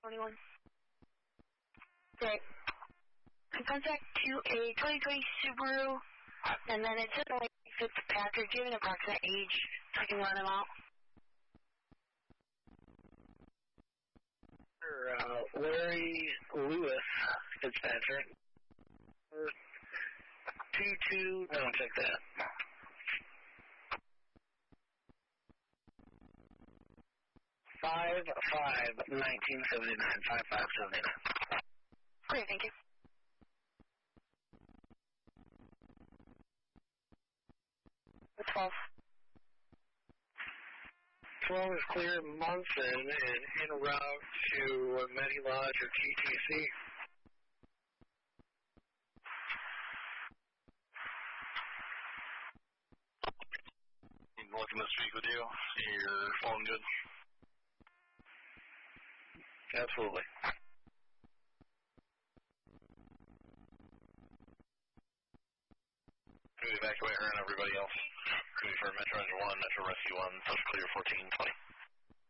21. Great. Contact to a 2020 Subaru, and then it says like Fitzpatrick. Do you have an approximate age so I can run them out? Larry Lewis Fitzpatrick. 22, no, check that. 5/5/1979, 5/5/79. Great, thank you. The 12. 12 is clear, Munson, and en route to Medi Lodge or TTC. I'm looking to speak with you. Your phone good? Absolutely. Evacuate her and everybody else. Ready for Metro Engine 1, Metro Rescue 1, Social Clear 1420.